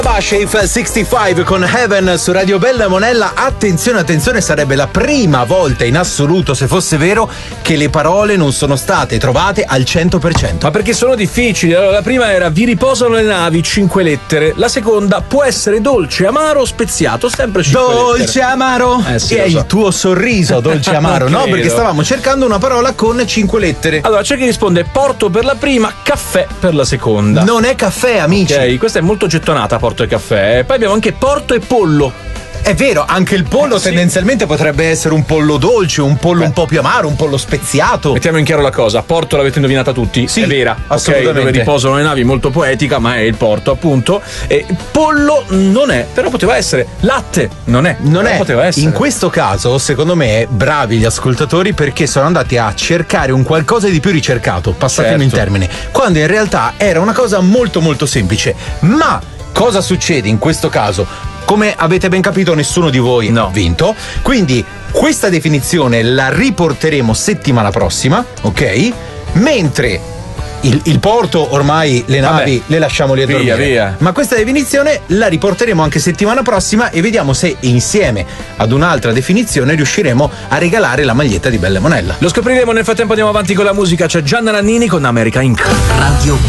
Shave 65 con Heaven su Radio Bella e Monella. Attenzione, attenzione, sarebbe la prima volta in assoluto, se fosse vero, che le parole non sono state trovate al 100%. Ma perché sono difficili? Allora, la prima era vi riposano le navi, 5 lettere. La seconda può essere dolce, amaro o speziato, sempre 5 lettere. Dolce amaro? Sì, è il tuo sorriso, dolce amaro, no? Perché stavamo cercando una parola con 5 lettere. Allora, c'è chi risponde porto per la prima, caffè per la seconda. Non è caffè, amici. Ok, questa è molto gettonata, porto e caffè. Poi abbiamo anche porto e pollo. È vero, anche il pollo tendenzialmente potrebbe essere un pollo dolce, un pollo un po' più amaro, un pollo speziato. Mettiamo in chiaro la cosa, porto l'avete indovinata tutti? Sì, è vera, assolutamente. Dove riposano le navi, molto poetica, ma è il porto appunto. E pollo non è, però poteva essere. Latte non è, poteva essere. In questo caso, secondo me, bravi gli ascoltatori, perché sono andati a cercare un qualcosa di più ricercato, passatemi in termine, quando in realtà era una cosa molto molto semplice. Ma cosa succede in questo caso? Come avete ben capito, nessuno di voi ha vinto, quindi questa definizione la riporteremo settimana prossima, ok? Mentre il porto ormai le navi le lasciamo lì a dormire. Via. Ma questa definizione la riporteremo anche settimana prossima e vediamo se insieme ad un'altra definizione riusciremo a regalare la maglietta di Bella e Monella. Lo scopriremo, nel frattempo andiamo avanti con la musica. C'è Gianna Nannini con America Inc. Radio